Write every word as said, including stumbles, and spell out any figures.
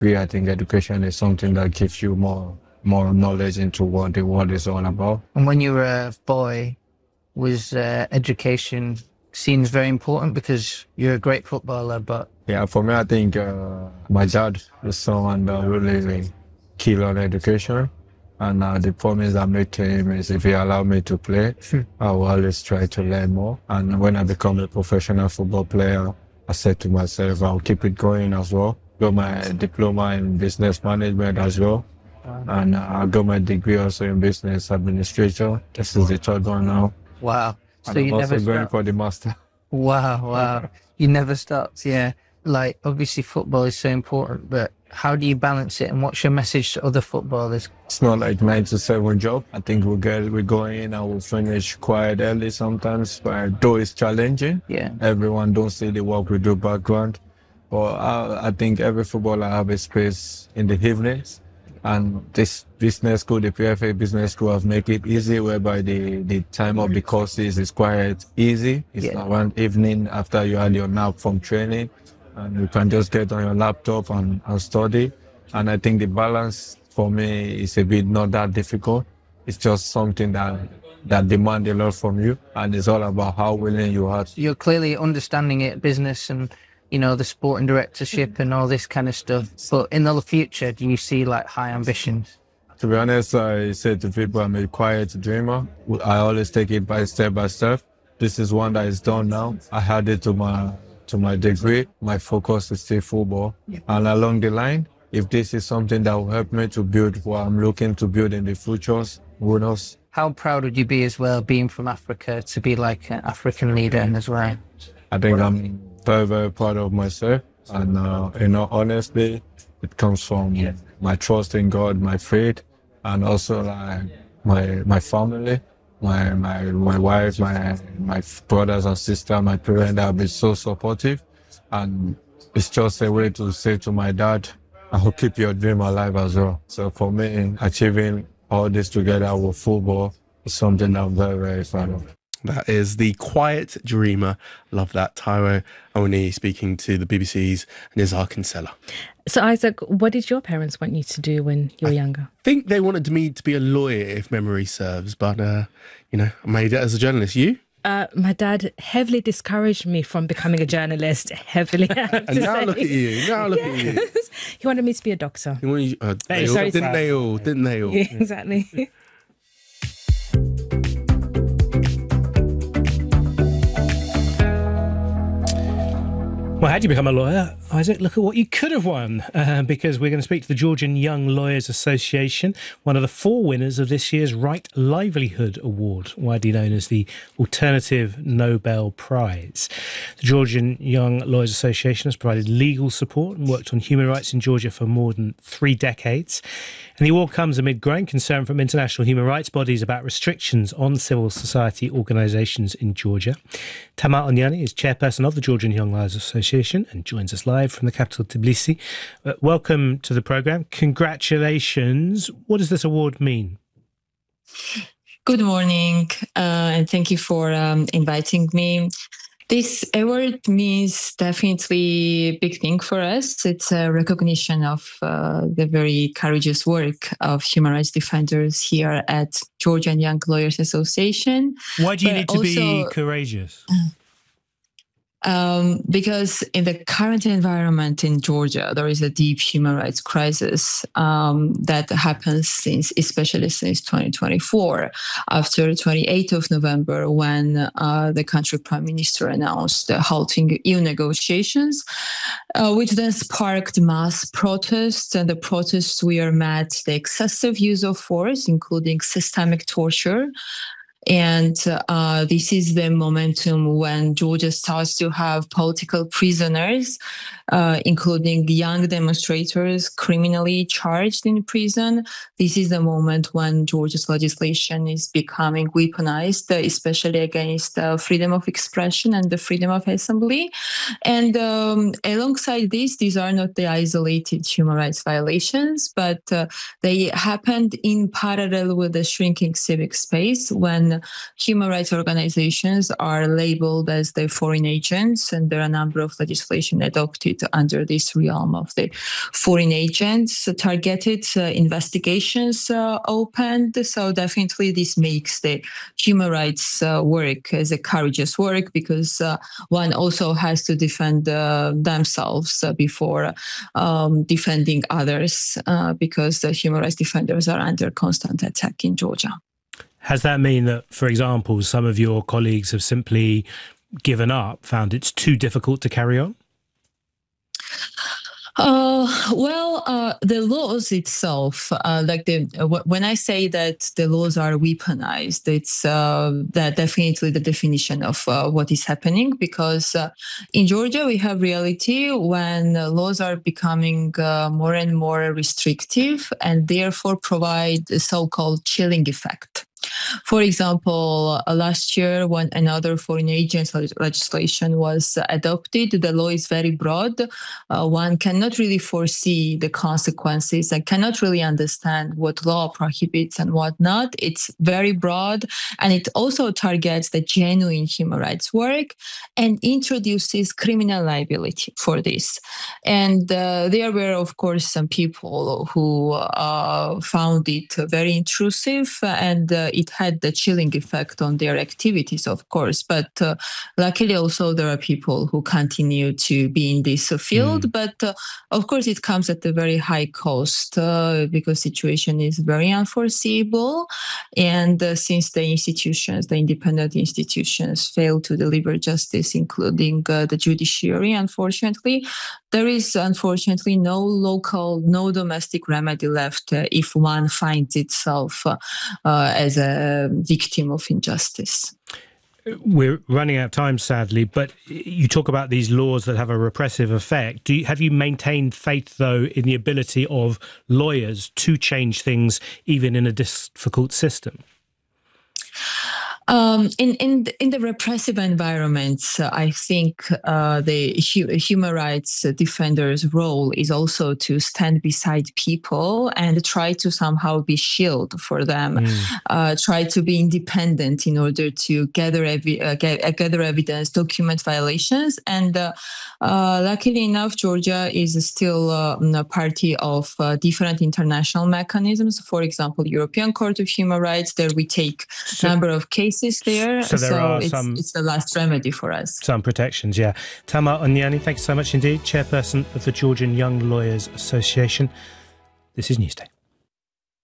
degree. I think education is something that gives you more more knowledge into what the world is all about. And when you were a boy, was uh, education seen as very important because you're a great footballer, but Yeah, for me, I think uh, my dad is someone that really keen on education. And uh, the promise I made to him is if he allowed me to play, I will always try to learn more. And when I become a professional football player, I said to myself, I'll keep it going as well. Got my diploma in business management as well. And uh, I got my degree also in business administration. This is the third one now. wow. So And I'm you also never going stop. for the master. Wow, wow. You never stopped, yeah. Like, obviously football is so important, but how do you balance it and what's your message to other footballers? It's not like nine to seven job. I think we get we go in and we finish quite early sometimes, but though it's challenging. Yeah. Everyone don't see the work we do background. But I, I think every footballer have a space in the evenings. And this business school, the P F A business school, have make it easy whereby the, the time of the courses is quite easy. It's Yeah. around evening after you had your nap from training. And you can just get on your laptop and, and study. And I think the balance for me is a bit not that difficult. It's just something that that demands a lot from you. And it's all about how willing you are. You're clearly understanding it, business and, you know, the sporting directorship and all this kind of stuff. But in the future, do you see like high ambitions? To be honest, I say to people I'm a quiet dreamer. I always take it by step by step. This is one that is done now. I had it to my to my degree. My focus is still football. And along the line, if this is something that will help me to build what I'm looking to build in the futures, who knows? How proud would you be as well, being from Africa, to be like an African leader as well? I think I'm very, very proud of myself. And, uh, you know, honestly, it comes from my trust in God, my faith, and also like my my family, my my my wife, my my brothers and sisters, my parents have been so supportive. And it's just a way to say to my dad, I will keep your dream alive as well. So for me, achieving all this together with football is something I'm very, very proud of. That is the quiet dreamer. Love that. Taiwo Awoniyi speaking to the B B C's Nizar Kinsella. So, Isaac, what did your parents want you to do when you were younger? I think they wanted me to be a lawyer, if memory serves, but, uh, you know, I made it as a journalist. You? Uh, my dad heavily discouraged me from becoming a journalist. Heavily. And now say. look at you. Now look yes. at you. He wanted me to be a doctor. You want you, uh, Hey, they all, sorry, didn't Sam. they all? Didn't they all? Yeah, exactly. Well, had you become a lawyer, Isaac, look at what you could have won, uh, because we're going to speak to the Georgian Young Lawyers Association, one of the four winners of this year's Right Livelihood Award, widely known as the Alternative Nobel Prize. The Georgian Young Lawyers Association has provided legal support and worked on human rights in Georgia for more than three decades. And the award comes amid growing concern from international human rights bodies about restrictions on civil society organisations in Georgia. Tamar Onyani is chairperson of the Georgian Young Lawyers Association and joins us live from the capital, Tbilisi. Uh, welcome to the programme. Congratulations. What does this award mean? Good morning, uh, and thank you for um, inviting me. This award means definitely a big thing for us. It's a recognition of uh, the very courageous work of human rights defenders here at Georgian Young Lawyers Association. Why do you But need to be also- courageous? Um, because in the current environment in Georgia, there is a deep human rights crisis um, that happens since, especially since twenty twenty-four, after twenty-eighth of November, when uh, the country prime minister announced the halting E U negotiations, uh, which then sparked mass protests. And the protests were met the excessive use of force, including systemic torture. And uh, this is the momentum when Georgia starts to have political prisoners, uh, including young demonstrators criminally charged in prison. This is the moment when Georgia's legislation is becoming weaponized, uh, especially against uh, freedom of expression and the freedom of assembly. And um, alongside this, these are not the isolated human rights violations, but uh, they happened in parallel with the shrinking civic space when when human rights organizations are labeled as the foreign agents, and there are a number of legislation adopted under this realm of the foreign agents, uh, targeted uh, investigations uh, opened. So definitely this makes the human rights uh, work as a courageous work, because uh, one also has to defend uh, themselves uh, before um, defending others, uh, because the human rights defenders are under constant attack in Georgia. Has that mean that, for example, some of your colleagues have simply given up, found it's too difficult to carry on? Uh, well, uh, the laws itself, uh, like the w- when I say that the laws are weaponized, it's uh, that definitely the definition of uh, what is happening. Because uh, in Georgia we have reality when uh, laws are becoming uh, more and more restrictive, and therefore provide a so-called chilling effect. For example, uh, last year when another foreign agents legislation was uh, adopted, the law is very broad. Uh, one cannot really foresee the consequences and cannot really understand what law prohibits and what not. It's very broad, and it also targets the genuine human rights work and introduces criminal liability for this. And uh, there were, of course, some people who uh, found it very intrusive, and uh, it had the chilling effect on their activities, of course. But uh, luckily also there are people who continue to be in this uh, field. Mm. But uh, of course it comes at a very high cost, uh, because situation is very unforeseeable. And uh, since the institutions, the independent institutions fail to deliver justice, including uh, the judiciary, unfortunately, there is unfortunately no local, no domestic remedy left uh, if one finds itself uh, uh, as a victim of injustice. We're running out of time, sadly, but you talk about these laws that have a repressive effect. Do you, have you maintained faith, though, in the ability of lawyers to change things, even in a difficult system? Um, in in in the repressive environments, uh, I think uh, the hu- human rights defenders' role is also to stand beside people and try to somehow be shield for them, mm. uh, try to be independent in order to gather evi- uh, gather evidence, document violations. And uh, uh, luckily enough, Georgia is still uh, a party of uh, different international mechanisms. For example, European Court of Human Rights. There we take a number of cases there, so, there so are it's, some, it's the last remedy for us. Some protections, yeah. Tamar Onyani, thanks so much indeed, chairperson of the Georgian Young Lawyers Association. This is Newsday.